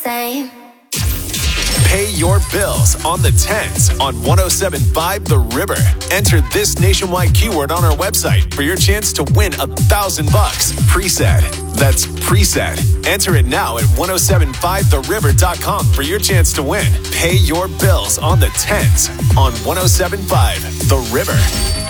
Same. Pay your bills on the 10s on 107.5 The River. Enter this nationwide keyword on our website for your chance to win $1,000. Preset. That's preset. Enter it now at 1075theriver.com for your chance to win. Pay your bills on the 10s on 107.5 The River.